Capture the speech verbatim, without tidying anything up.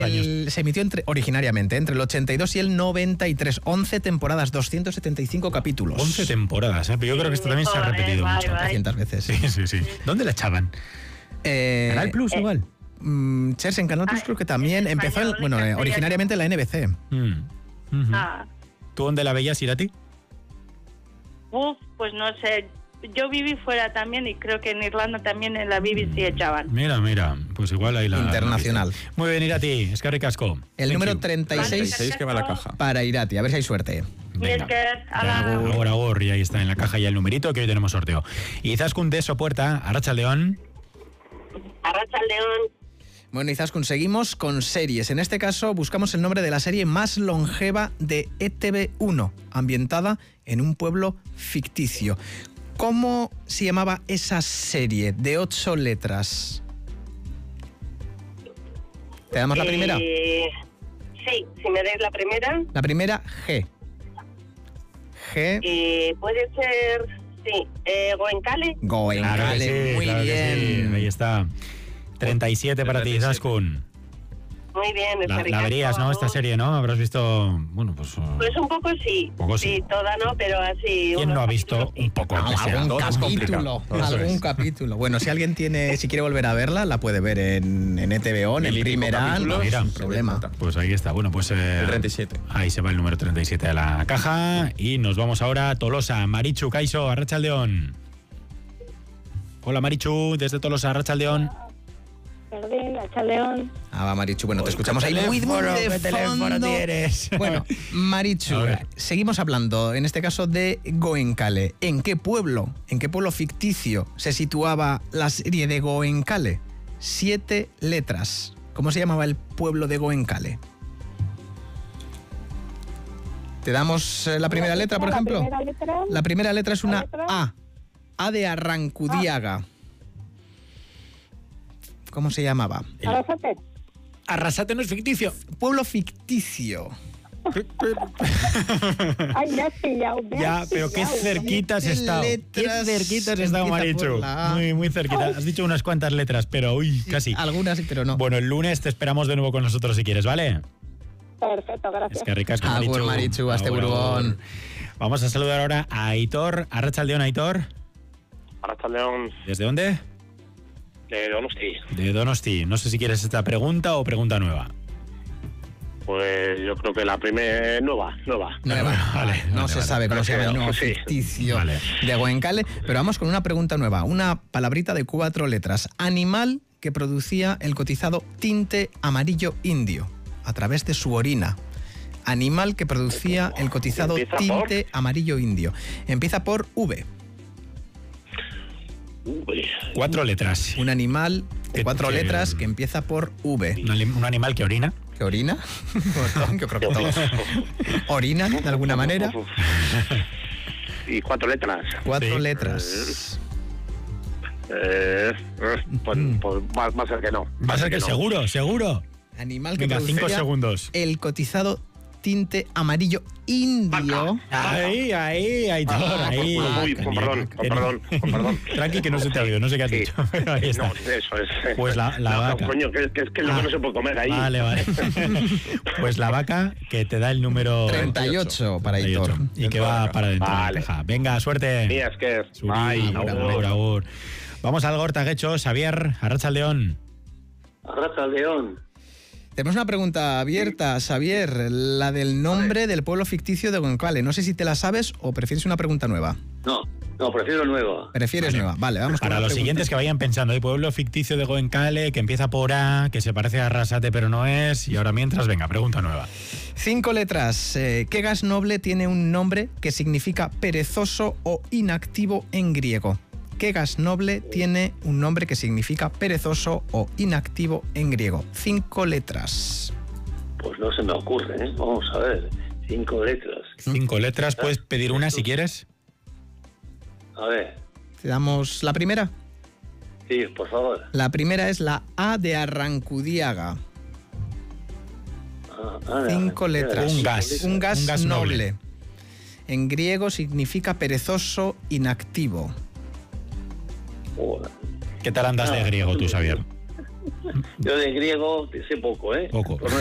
El, se emitió entre, originariamente entre el ochenta y dos y el noventa y tres. once temporadas, doscientos setenta y cinco capítulos. once temporadas, ¿eh? Pero yo creo que esto también se ha repetido Vale, mucho. vale. trescientas veces. Sí, sí, sí. ¿Dónde la echaban? Eh, Canal Plus, eh, igual. mm, Chers en Canal Plus Ah, creo que también. en Empezó, en, español, bueno, en eh, castellano. originariamente en la N B C. Mm. Ujú. Ah, ¿Tú dónde la veías, Irati? uf, pues no sé. Yo viví fuera también y creo que en Irlanda también en la B B C echaban. Mira, mira, pues igual ahí la... Internacional. la viste. Muy bien, Irati, es que ricasco. El Thank número you. treinta y seis treinta y seis que va a la caja. para Irati. A ver si hay suerte. Y es Venga. que a la... Agur, agur, y ahí está en la caja ya el numerito que hoy tenemos sorteo. Y Izaskun de Sopuerta, Arratsaldeon. Arratsaldeon. Bueno, Izaskun, seguimos con series. En este caso buscamos el nombre de la serie más longeva de E T V uno, ambientada en un pueblo ficticio. ¿Cómo se llamaba esa serie de ocho letras? ¿Te damos la primera? Eh, sí, si me dais la primera. La primera, G. G. Eh, puede ser, sí, eh, Goenkale. Goenkale. Claro que sí, Muy claro que bien. sí, ahí está. treinta y siete para ti, treinta y siete. Izaskun. Muy bien. La, está la rica. verías, ¿no? Esta serie, ¿no? Habrás visto, bueno, pues... uh, Pues un poco sí. Poco sí. Sí, toda no, pero así. ¿quién unos no ha visto capítulos sí. un poco? Ah, aunque sea? algún todo es capítulo, complicado. Eso algún es. capítulo. Bueno, si alguien tiene, si quiere volver a verla, la puede ver en, en E T V O, en el Mil y pico primer capítulos, año, mira, sin problema. Pues ahí está, bueno, pues... eh, El treinta y siete. Ahí se va el número treinta y siete de la caja y nos vamos ahora a Tolosa. Marichu, Kaiso, Arratsaldeon. Hola Marichu, desde Tolosa, Arratsaldeon. Perdón, Arratsaldeon. Ah, va, Marichu. Bueno, te Uy, escuchamos qué ahí muy, muy teléfono, de qué teléfono fondo. tienes. Bueno, Marichu, A ver. seguimos hablando, en este caso, de Goenkale. ¿En qué pueblo, en qué pueblo ficticio se situaba la serie de Goenkale? Siete letras. ¿Cómo se llamaba el pueblo de Goenkale? ¿Te damos eh, la primera letra, por ejemplo? La primera letra. La primera letra es una ¿La letra? A. A de Arrancudiaga. ¿Cómo se llamaba? Arrasate. Arrasate no es ficticio. Pueblo ficticio. Ay, me has pillado. me Ya, has pero qué pillado. cerquita has Siete estado. Qué letras, cerquita has empieza estado, por Marichu. la A. Muy, muy cerquita. Has dicho unas cuantas letras, pero uy, casi. Algunas sí, pero no. Bueno, el lunes te esperamos de nuevo con nosotros si quieres, ¿vale? Perfecto, gracias. Es que ricas con Agur, Marichu. Marichu, hasta Agur, Burgón. agur. Vamos a saludar ahora a Aitor. Arratsaldeon, Aitor. Arratsaldeon, ¿Desde dónde? de Donosti. De Donosti. No sé si quieres esta pregunta o pregunta nueva. Pues yo creo que la primera nueva, nueva. Nueva. Vale, no vale, se vale. sabe cómo se llama el nuevo Sí. ficticio Vale. de Goenkale, pero vamos con una pregunta nueva, una palabrita de cuatro letras. Animal que producía el cotizado tinte amarillo indio a través de su orina. Animal que producía el cotizado ¿Empieza tinte amarillo indio. Empieza por V. Uy, Cuatro letras. Un animal de Que- cuatro que- letras que empieza por V. Un, anim- un animal que orina. ¿Que orina? Yo creo que todos orinan de alguna manera. y cuatro letras. Cuatro Sí. letras. Eh, eh, pues, pues va, va a ser que no. Va a ser que no. seguro, seguro. Animal que Venga, cinco producía segundos. el cotizado tinte amarillo indio. Ahí, ahí, Aitor, Ah, ahí. uy, con perdón, con perdón, con perdón. Tranqui, que no se te ha oído, no sé qué has Sí. dicho, pero ahí está. No, eso es. Pues la- la No, vaca. coño, que, que es que es lo Ah. que no se puede comer ahí. Vale, vale. Pues la vaca que te da el número treinta y ocho para Aitor. treinta y ocho, y que va para adentro. de la Vale. caja. Venga, suerte. Mira, es que... Suri, Ay, agur, agur. agur, agur. Vamos al Gortaguecho, Xavier, Arratsaldeon. Arratsaldeon. Tenemos una pregunta abierta, Xavier, la del nombre del pueblo ficticio de Goenkale. No sé si te la sabes o prefieres una pregunta nueva. No, no, prefiero nueva. Prefieres Vale. nueva. Vale, vamos con Para la los pregunta. siguientes que vayan pensando, el pueblo ficticio de Goenkale, que empieza por A, que se parece a Arrasate pero no es, y ahora mientras, venga, pregunta nueva. Cinco letras. Eh, ¿Qué gas noble tiene un nombre que significa perezoso o inactivo en griego? ¿Qué gas noble tiene un nombre que significa perezoso o inactivo en griego? Cinco letras. Pues no se me ocurre, ¿eh? Vamos a ver. Cinco letras. Cinco letras, puedes pedir una si quieres. A ver. ¿Te damos la primera? Sí, por favor. La primera es la A de Arrancudiaga. Ah, ah, Cinco ah, letras. Un gas. Un gas, Un gas noble. noble. En griego significa perezoso, inactivo. Joder. ¿Qué tal andas de griego tú, Xavier? Yo de griego sé poco, ¿eh? Poco. Por no